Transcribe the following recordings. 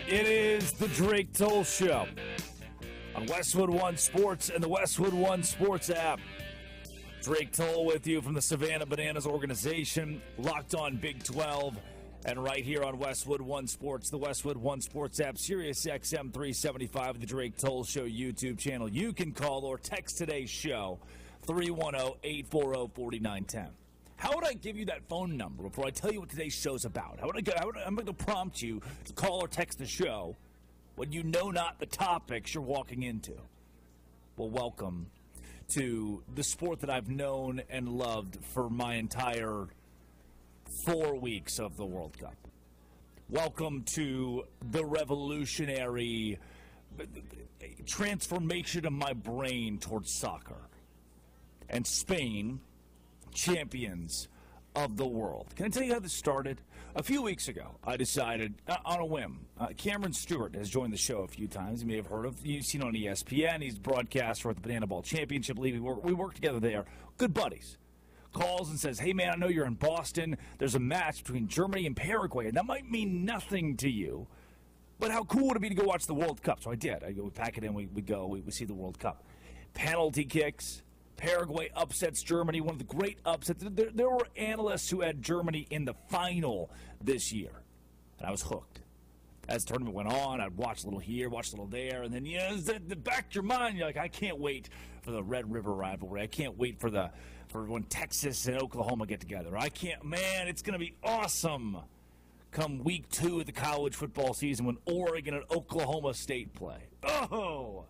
It is the Drake Toll Show on Westwood One Sports and the Westwood One Sports app. Drake Toll with you from the Savannah Bananas organization, locked on Big 12, and right here on Westwood One Sports, the Westwood One Sports app, Sirius XM 375, the Drake Toll Show YouTube channel. You can call or text today's show, 310-840-4910. How would I give you that phone number before I tell you what today's show's about? I'm going to prompt you to call or text the show when you know not the topics you're walking into. Well, welcome to the sport that I've known and loved for my entire 4 weeks of the World Cup. Welcome to the revolutionary transformation of my brain towards soccer. And Spain, champions of the world. Can I tell you how this started? A few weeks ago, I decided, on a whim, Cameron Stewart has joined the show a few times. You may have heard of. You've seen on ESPN. He's broadcaster at the Banana Ball Championship League. We work together there. Good buddies. Calls and says, hey, man, I know you're in Boston. There's a match between Germany and Paraguay, and that might mean nothing to you. But how cool would it be to go watch the World Cup? So I did. We pack it in. We go. We see the World Cup. Penalty kicks. Paraguay upsets Germany, one of the great upsets. There were analysts who had Germany in the final this year, and I was hooked. As the tournament went on, I'd watch a little here, watch a little there, and then, the back of your mind, you're like, I can't wait for the Red River rivalry. I can't wait for when Texas and Oklahoma get together. Man, it's going to be awesome come week 2 of the college football season when Oregon and Oklahoma State play. Oh,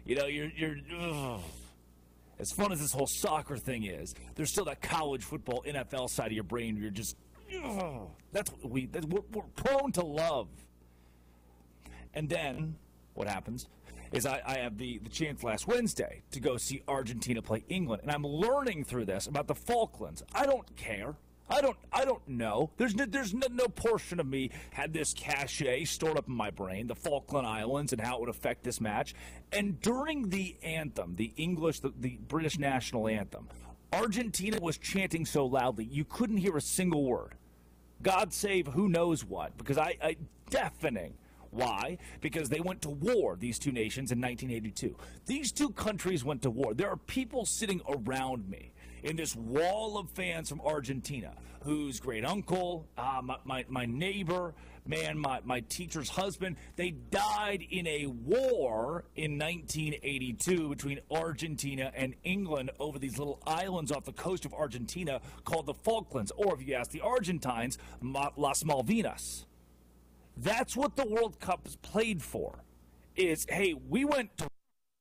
as fun as this whole soccer thing is, there's still that college football NFL side of your brain where you're just, that's what we're prone to love. And then what happens is I have the chance last Wednesday to go see Argentina play England, and I'm learning through this about the Falklands. I don't care. I don't know. There's no portion of me had this cachet stored up in my brain, the Falkland Islands and how it would affect this match. And during the anthem, the British national anthem, Argentina was chanting so loudly you couldn't hear a single word. God save who knows what, because I deafening. Why? Because they went to war, these two nations, in 1982. These two countries went to war. There are people sitting around me in this wall of fans from Argentina whose great uncle, my neighbor, my teacher's husband, they died in a war in 1982 between Argentina and England over these little islands off the coast of Argentina called the Falklands, or if you ask the Argentines, Las Malvinas. That's what the World Cup is played for, is, hey, we went to...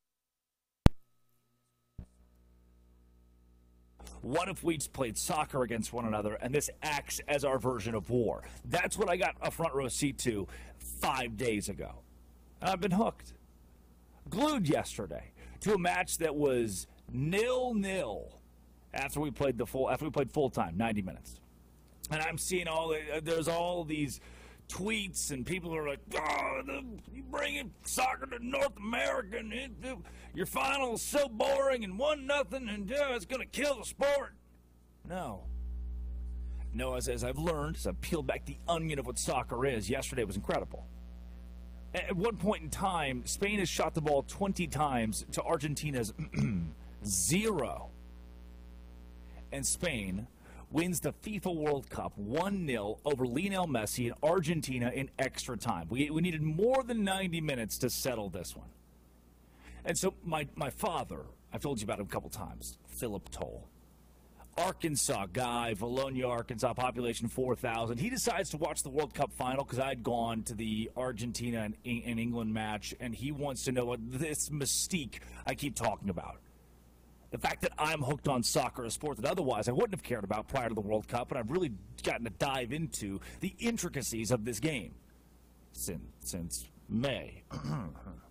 What if we just played soccer against one another and this acts as our version of war? That's what I got a front row seat to 5 days ago. And I've been hooked. Glued yesterday to a match that was 0-0 after we played full time, 90 minutes. And I'm seeing there's all these tweets and people are like, you bringing soccer to North America and your final is so boring and 1-0 and it's going to kill the sport. No, as I've learned, as I've peeled back the onion of what soccer is, yesterday was incredible. At one point in time, Spain has shot the ball 20 times to Argentina's 0. And Spain wins the FIFA World Cup 1-0 over Lionel Messi and Argentina in extra time. We needed more than 90 minutes to settle this one. And so my father, I've told you about him a couple times, Philip Toll, Arkansas guy, Valonia, Arkansas, population 4,000. He decides to watch the World Cup final because I'd gone to the Argentina and England match, and he wants to know this mystique I keep talking about. The fact that I'm hooked on soccer, a sport that otherwise I wouldn't have cared about prior to the World Cup, and I've really gotten to dive into the intricacies of this game since May.